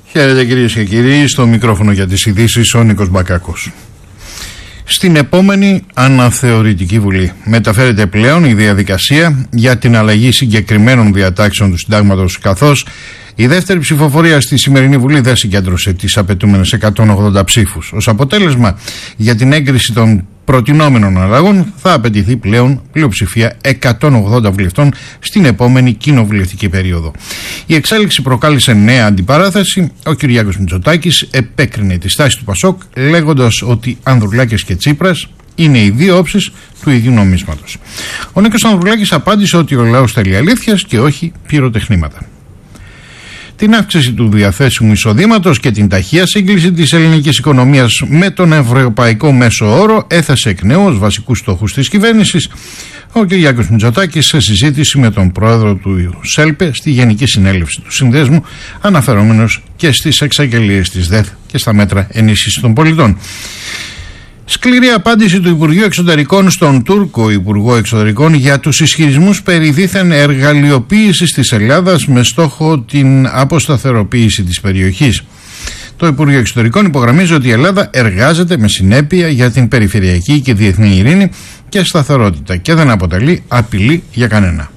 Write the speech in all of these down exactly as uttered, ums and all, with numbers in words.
Χαίρετε κυρίες και κύριοι, στο μικρόφωνο για τις ειδήσεις ο Νίκος Μπακάκος. Στην επόμενη αναθεωρητική βουλή μεταφέρεται πλέον η διαδικασία για την αλλαγή συγκεκριμένων διατάξεων του συντάγματος, καθώς η δεύτερη ψηφοφορία στη σημερινή βουλή δεν συγκέντρωσε τις απαιτούμενες εκατόν ογδόντα ψήφους. Ως αποτέλεσμα, για την έγκριση των προτινόμενων αλλαγών θα απαιτηθεί πλέον πλειοψηφία εκατόν ογδόντα βουλευτών στην επόμενη κοινοβουλευτική περίοδο. Η εξέλιξη προκάλεσε νέα αντιπαράθεση. Ο Κυριάκος Μητσοτάκης επέκρινε τη στάση του Πασόκ, λέγοντας ότι Ανδρουλάκης και Τσίπρας είναι οι δύο όψεις του ίδιου νομίσματος. Ο Νίκος Ανδρουλάκης απάντησε ότι ο λαός θέλει αλήθειας και όχι πυροτεχνήματα. Την αύξηση του διαθέσιμου εισοδήματος και την ταχεία σύγκληση της ελληνικής οικονομίας με τον ευρωπαϊκό μέσο όρο έθεσε εκ νέου ως βασικούς στόχους της κυβέρνησης ο Κυριάκος Μητσοτάκης σε συζήτηση με τον πρόεδρο του ΣΕΛΠΕ στη Γενική Συνέλευση του Συνδέσμου, αναφερόμενος και στις εξαγγελίες της ΔΕΘ και στα μέτρα ενίσχυσης των πολιτών. Σκληρή απάντηση του Υπουργείου Εξωτερικών στον Τούρκο Υπουργό Εξωτερικών για τους ισχυρισμούς περί δίθεν εργαλειοποίησης της Ελλάδας με στόχο την αποσταθεροποίηση της περιοχής. Το Υπουργείο Εξωτερικών υπογραμμίζει ότι η Ελλάδα εργάζεται με συνέπεια για την περιφερειακή και διεθνή ειρήνη και σταθερότητα και δεν αποτελεί απειλή για κανένα.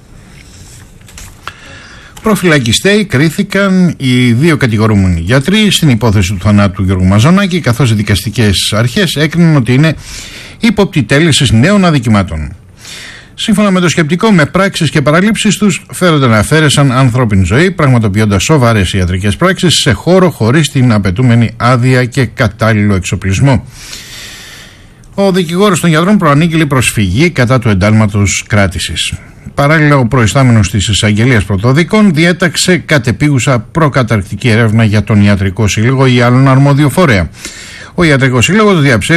Προφυλακιστέοι κρίθηκαν οι δύο κατηγορούμενοι γιατροί στην υπόθεση του θανάτου Γιώργου Μαζονάκη, καθώς οι δικαστικές αρχές έκριναν ότι είναι ύποπτοι τέλεσης νέων αδικημάτων. Σύμφωνα με το σκεπτικό, με πράξεις και παραλήψεις τους φέρονται να αφαίρεσαν ανθρώπινη ζωή, πραγματοποιώντας σοβαρές ιατρικές πράξεις σε χώρο χωρίς την απαιτούμενη άδεια και κατάλληλο εξοπλισμό. Ο δικηγόρος των γιατρών προανήγγειλε προσφυγή κατά του εντάλματος κράτησης. Παράλληλα, ο προϊστάμενος της εισαγγελίας πρωτοδικών διέταξε κατεπίγουσα προκαταρκτική έρευνα για τον Ιατρικό Σύλλογο ή άλλον αρμόδιο φορέα. Ο Ιατρικός Σύλλογος διαψεύδει